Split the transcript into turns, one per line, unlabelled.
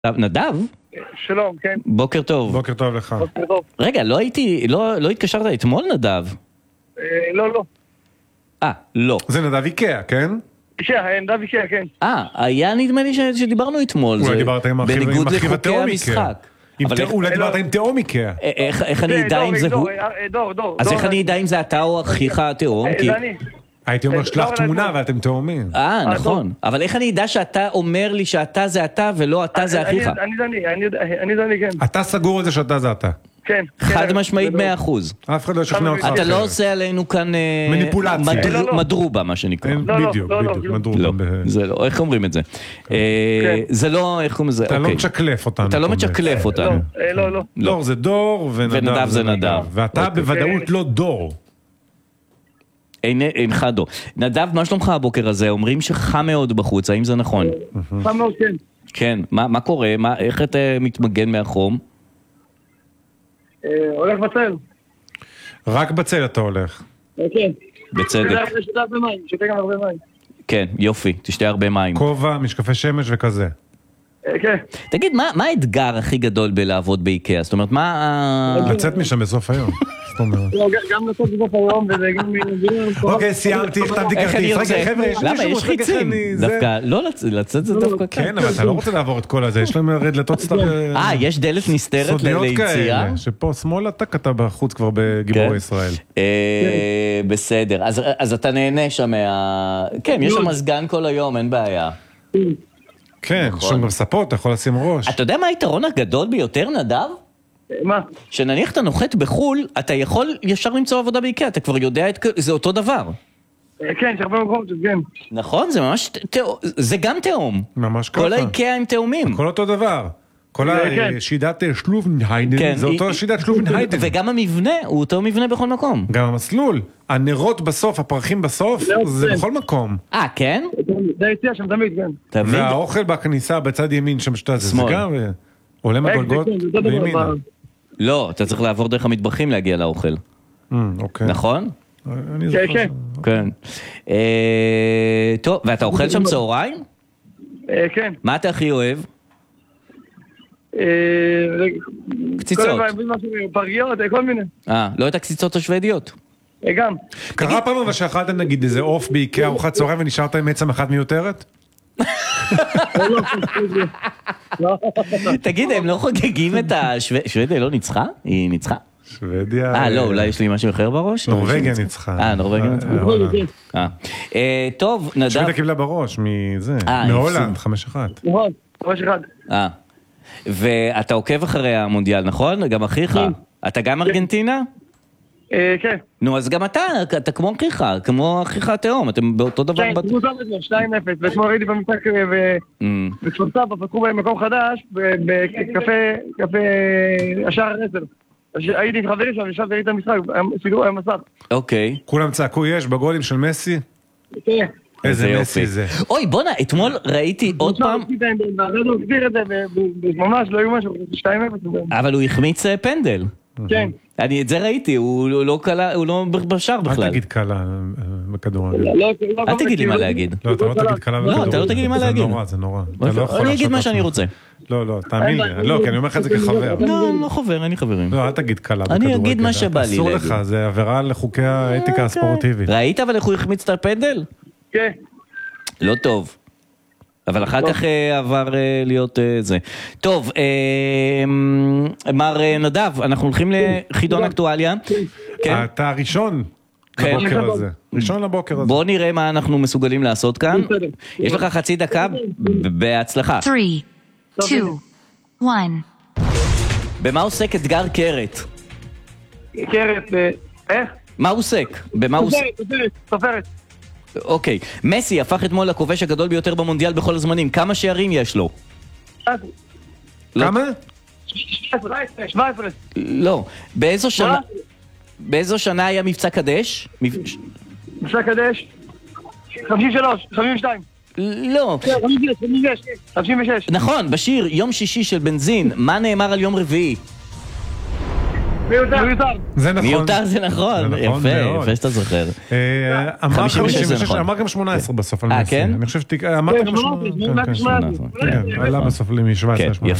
נדב?
שלום, כן.
בוקר טוב.
בוקר טוב לך.
בוקר טוב.
רגע, לא התקשרת אתמול, נדב?
לא.
לא.
זה נדב איקאה, כן?
נדב איקאה, כן.
היה נדמה לי שדיברנו אתמול.
אולי דיברת עם
בניגוד
אחיו
לחוקי
התאום
המשחק.
אולי דיברת עם תאום איקאה.
איך אני אדע אם זה הוא?
דור.
אז איך אני אדע אם זה אתה או אחיך התאום?
זה אני.
הייתי אומר שלח תמונה ואתם תאומים.
נכון. אבל איך אני אדע שאתה אומר לי שאתה זה אתה ולא אתה זה אחיך?
אני זני, כן.
אתה סגור על זה שאתה זה אתה.
כן.
חד משמעית 100%.
אף אחד לא ישכנע אותך.
אתה לא עושה עלינו כאן
מניפולציה.
מדרובה, מה שנקרא.
בדיוק, מדרובה.
זה לא, איך אומרים את זה? זה לא, איך אומרים את זה?
אתה לא משקלף אותנו.
אתה לא משקלף אותנו.
לא.
דור זה דור ונדב זה נדב. ואתה בוודאות לא דור.
אינך דור. נדב, מה שלומך הבוקר הזה? אומרים שחם מאוד בחוץ, האם זה נכון?
חם מאוד, כן.
כן, מה קורה? איך אתה מתמגן מהחום?
הולך בצל.
רק בצל אתה הולך.
כן.
בצדק.
שותה גם הרבה מים.
כן, יופי, תשתה הרבה מים.
כובע, משקפי שמש וכזה.
כן.
תגיד, מה האתגר הכי גדול בלעבוד באיקאה? זאת אומרת, מה...
לצאת משם בסוף היום. זאת אומרת.
גם לצאת בסוף היום וזה גם...
אוקיי, סיימתי, החתמתי כרטיס. רגע, חבר'ה,
למה? יש חיצים. דווקא, לא לצאת זה דווקא כן.
כן, אבל אתה לא רוצה לעבור את כל הזה, יש להם דלתות
יש דלת נסתרת
סודיות
ליציאה?
כאלה, שפה שמאל אתה בחוץ כבר בגיבור ישראל.
בסדר, אז אתה נהנה שם כן, יש שם מזגן כל היום, אין בעיה.
כן, שם ספות, אתה יכול לשים ראש.
אתה יודע מה היתרון הגדול ביותר, נדב?
מה?
שנניח אתה נוחת בחול, אתה יכול ישר למצוא עבודה באיקאה, אתה כבר יודע, זה אותו דבר.
כן, שהרבה מקומות, כן.
נכון, זה ממש, זה גם תאום.
ממש ככה.
כל האיקאה הם תאומים.
הכל אותו דבר. כל השידת שלובנהיידן, זה אותו שידת שלובנהיידן.
וגם המבנה, הוא אותו מבנה בכל מקום.
גם המסלול. הנרות בסוף, הפרחים בסוף, זה בכל מקום.
כן?
זה היציאה שם תמיד, כן.
והאוכל בכניסה בצד ימין שם שאתה זה גם, עולה מדרגות בימין.
לא, אתה צריך לעבור דרך המטבחים להגיע לאוכל.
אוקיי.
נכון?
אני זוכר.
כן. טוב, ואתה אוכל שם צהריים?
כן.
מה אתה הכי אוהב? קציצות.
פרגיות, כל מיני.
לא את הקציצות השוודיות?
גם.
קרה פעם אבל שאכלת נגיד איזה עוף באיקאה ארוחת צהריים ונשארת עם עצם אחת מיותרת?
תגיד, הם לא חוגגים את שוודיה לא ניצחה? היא ניצחה?
שוודיה...
לא, אולי יש לי משהו אחר בראש?
נורווגיה ניצחה.
נורווגיה ניצחה. טוב, נדב...
שוודיה קיבלה בראש מזה, מהולנד, 5-1.
נכון, 5-1.
ואתה עוקב אחרי המונדיאל, נכון? גם אחיך? אתה גם ארגנטינה?
כן.
נו, אז גם אתה כמו אחיך, כמו אחיך התאום, אתם באותו דבר...
כן, תמוזר את זה, 2-0, ואתמול ראיתי במשחק בכפר סבא, פתחו בהם מקום חדש, בקפה השער 10. הייתי עם חברים שם, ישב וראיתי את המשחק, סידרו היה מסך.
אוקיי.
כולם צעקו יש בגולים של מסי?
כן.
איזה מסי זה.
אוי, בונה, אתמול ראיתי עוד פעם...
הוא הסביר את זה, ממש לא היו משהו, 2-0.
אבל הוא החמיץ פנדל.
כן.
את זה ראיתי, הוא לא בשער בכלל.
אל תגיד קלה בכדורגל.
אל תגיד לי מה להגיד.
לא, אתה לא תגיד קלה בכדורגל.
לא, אתה לא תגיד לי מה להגיד.
זה נורא.
אני אגיד מה שאני רוצה.
לא, תאמין לי. לא, כי אני אומר לך את זה כחבר.
לא חבר, אני חברים.
לא, אל תגיד קלה בכדורגל.
אני אגיד מה שבא לי להגיד.
אסור לך, זה עבירה לחוקי האתיקה הספורטיבית.
ראית אבל איך הוא החמיץ את הפנדל?
כן.
לא טוב. אבל אחר כך עבר להיות זה. טוב, מר נדב, אנחנו הולכים לחידון אקטואליה.
אתה הראשון לבוקר הזה. ראשון לבוקר הזה.
בוא נראה מה אנחנו מסוגלים לעשות כאן. יש לך חצי דקה, בהצלחה.
3, 2, 1.
במה עוסק אתגר קרת?
קרת, איך?
מה עוסק?
סופרת.
אוקיי, מסי הפך אתמול לכובש הגדול ביותר במונדיאל בכל הזמנים. כמה שערים יש לו?
כמה?
17.
לא. באיזו שנה היה מבצע קדש?
מבצע קדש? 53, 52.
לא.
56.
נכון, בשיר יום שישי של בנזין, מה נאמר על יום רביעי?
זה נכון.
מיותר זה נכון, יפה, יפה שאתה זוכר.
אמר גם 18 בסוף.
כן?
אני חושב שאמר גם 18. עלה בסוף למי 17.